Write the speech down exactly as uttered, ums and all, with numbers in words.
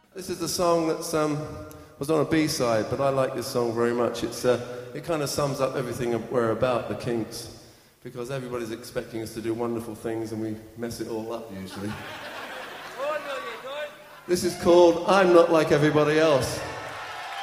This is the song that um, was on a B-side, but I like this song very much. It's uh, it kind of sums up everything we're about, the Kinks, because everybody's expecting us to do wonderful things and we mess it all up usually. This is called I'm Not Like Everybody Else.